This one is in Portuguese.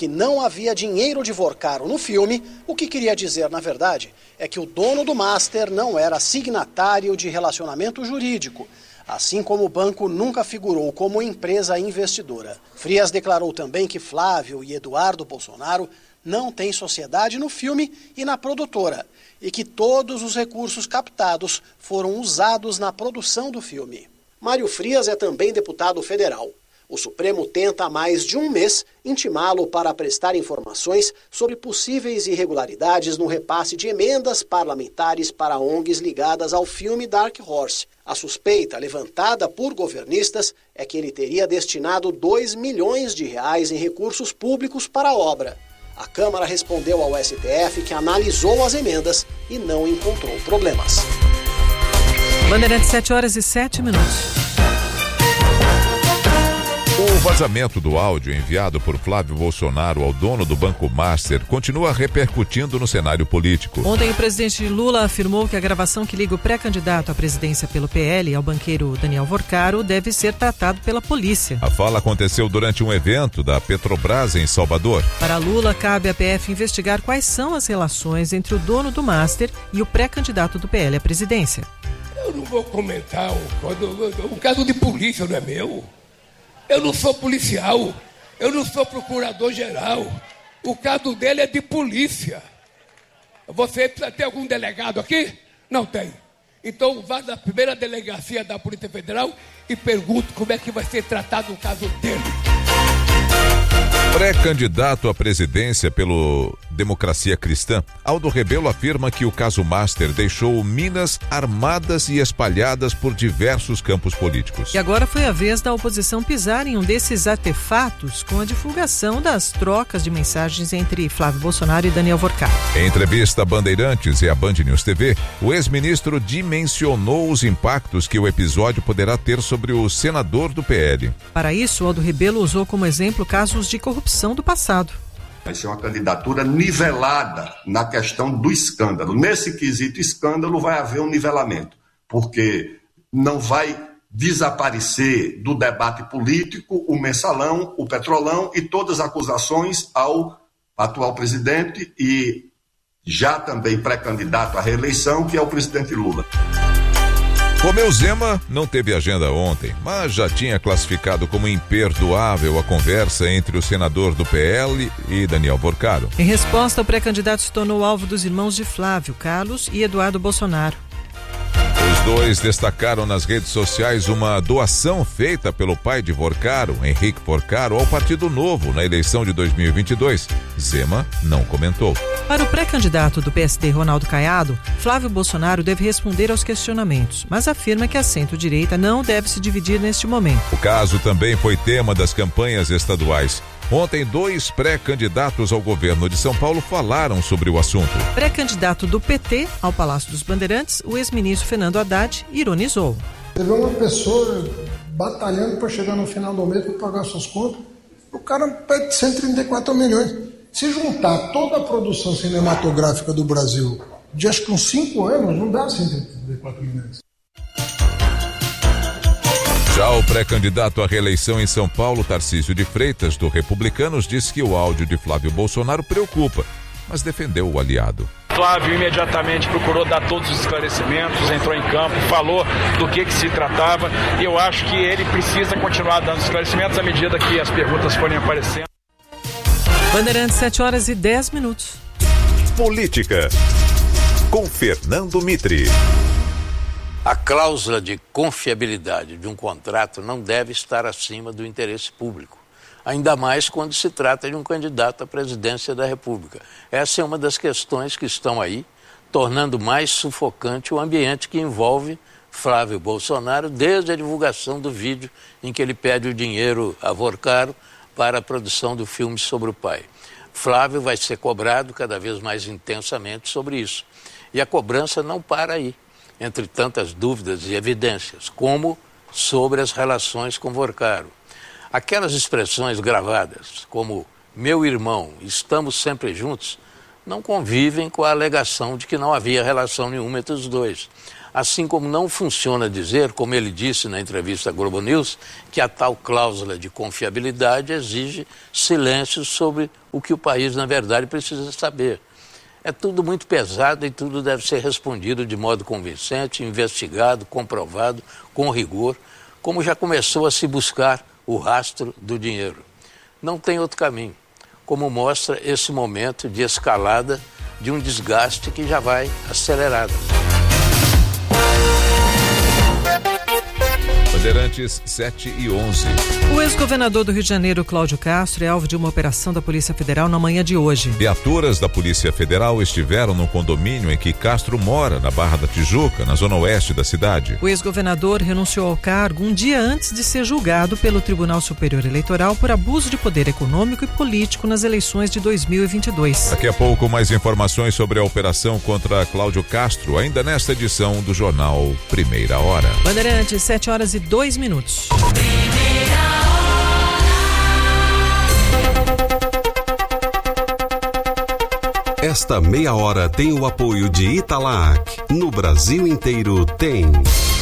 que não havia dinheiro de Vorcaro no filme, o que queria dizer, na verdade, é que o dono do Master não era signatário de relacionamento jurídico, assim como o banco nunca figurou como empresa investidora. Frias declarou também que Flávio e Eduardo Bolsonaro não têm sociedade no filme e na produtora, e que todos os recursos captados foram usados na produção do filme. Mário Frias é também deputado federal. O Supremo tenta há mais de um mês intimá-lo para prestar informações sobre possíveis irregularidades no repasse de emendas parlamentares para ONGs ligadas ao filme Dark Horse. A suspeita levantada por governistas é que ele teria destinado 2 milhões de reais em recursos públicos para a obra. A Câmara respondeu ao STF que analisou as emendas e não encontrou problemas. Bandeirantes, 7h07. O vazamento do áudio enviado por Flávio Bolsonaro ao dono do Banco Master continua repercutindo no cenário político. Ontem, o presidente Lula afirmou que a gravação que liga o pré-candidato à presidência pelo PL ao banqueiro Daniel Vorcaro deve ser tratado pela polícia. A fala aconteceu durante um evento da Petrobras em Salvador. Para Lula, cabe à PF investigar quais são as relações entre o dono do Master e o pré-candidato do PL à presidência. Eu não vou comentar o caso de polícia, não é meu. Eu não sou policial, eu não sou procurador-geral. O caso dele é de polícia. Você precisa ter algum delegado aqui? Não tem. Então vá na primeira delegacia da Polícia Federal e pergunte como é que vai ser tratado o caso dele. Pré-candidato à presidência pelo Democracia Cristã, Aldo Rebelo afirma que o caso Master deixou minas armadas e espalhadas por diversos campos políticos. E agora foi a vez da oposição pisar em um desses artefatos com a divulgação das trocas de mensagens entre Flávio Bolsonaro e Daniel Vorcaro. Em entrevista a Bandeirantes e a Band News TV, o ex-ministro dimensionou os impactos que o episódio poderá ter sobre o senador do PL. Para isso, Aldo Rebelo usou como exemplo casos de corrupção do passado. Vai ser uma candidatura nivelada na questão do escândalo. Nesse quesito escândalo vai haver um nivelamento, porque não vai desaparecer do debate político o mensalão, o petrolão e todas as acusações ao atual presidente e já também pré-candidato à reeleição, que é o presidente Lula. Romeu Zema não teve agenda ontem, mas já tinha classificado como imperdoável a conversa entre o senador do PL e Daniel Vorcaro. Em resposta, o pré-candidato se tornou alvo dos irmãos de Flávio, Carlos e Eduardo Bolsonaro. Os dois destacaram nas redes sociais uma doação feita pelo pai de Vorcaro, Henrique Vorcaro, ao Partido Novo na eleição de 2022. Zema não comentou. Para o pré-candidato do PSD, Ronaldo Caiado, Flávio Bolsonaro deve responder aos questionamentos, mas afirma que a centro-direita não deve se dividir neste momento. O caso também foi tema das campanhas estaduais. Ontem, 2 pré-candidatos ao governo de São Paulo falaram sobre o assunto. Pré-candidato do PT ao Palácio dos Bandeirantes, o ex-ministro Fernando Haddad ironizou. Você vê uma pessoa batalhando para chegar no final do mês para pagar suas contas, o cara pede 134 milhões. Se juntar toda a produção cinematográfica do Brasil de acho que uns 5 anos, não dá 134 milhões. Já o pré-candidato à reeleição em São Paulo, Tarcísio de Freitas, do Republicanos, disse que o áudio de Flávio Bolsonaro preocupa, mas defendeu o aliado. Flávio imediatamente procurou dar todos os esclarecimentos, entrou em campo, falou do que se tratava. E eu acho que ele precisa continuar dando esclarecimentos à medida que as perguntas forem aparecendo. Bandeirantes, 7h10. Política, com Fernando Mitre. A cláusula de confiabilidade de um contrato não deve estar acima do interesse público, ainda mais quando se trata de um candidato à presidência da República. Essa é uma das questões que estão aí, tornando mais sufocante o ambiente que envolve Flávio Bolsonaro desde a divulgação do vídeo em que ele pede o dinheiro a Vorcaro para a produção do filme sobre o pai. Flávio vai ser cobrado cada vez mais intensamente sobre isso. E a cobrança não para aí, entre tantas dúvidas e evidências, como sobre as relações com Vorcaro. Aquelas expressões gravadas, como meu irmão, estamos sempre juntos, não convivem com a alegação de que não havia relação nenhuma entre os dois. Assim como não funciona dizer, como ele disse na entrevista à Globo News, que a tal cláusula de confiabilidade exige silêncio sobre o que o país, na verdade, precisa saber. É tudo muito pesado e tudo deve ser respondido de modo convincente, investigado, comprovado, com rigor, como já começou a se buscar o rastro do dinheiro. Não tem outro caminho, como mostra esse momento de escalada de um desgaste que já vai acelerado. Bandeirantes 7 e 11. O ex-governador do Rio de Janeiro, Cláudio Castro, é alvo de uma operação da Polícia Federal na manhã de hoje. Viaturas da Polícia Federal estiveram no condomínio em que Castro mora, na Barra da Tijuca, na zona oeste da cidade. O ex-governador renunciou ao cargo um dia antes de ser julgado pelo Tribunal Superior Eleitoral por abuso de poder econômico e político nas eleições de 2022. Daqui a pouco, mais informações sobre a operação contra Cláudio Castro, ainda nesta edição do Jornal Primeira Hora. Bandeirantes, 7h02. Esta meia hora tem o apoio de Italac. No Brasil inteiro tem.